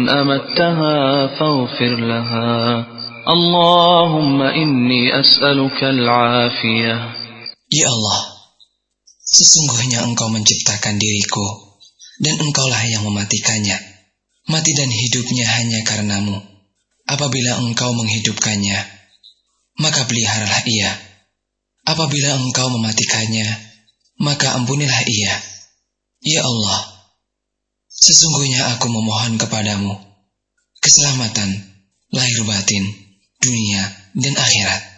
أمتها فاغفر لها اللهم إني أسألك العافية. Ya Allah, sesungguhnya Engkau menciptakan diriku, dan Engkaulah yang mematikannya. Mati dan hidupnya hanya karena-Mu. Apabila Engkau menghidupkannya, maka peliharalah ia. Apabila Engkau mematikannya, maka ampunilah ia. Ya Allah, sesungguhnya aku memohon kepadamu keselamatan lahir batin, dunia dan akhirat.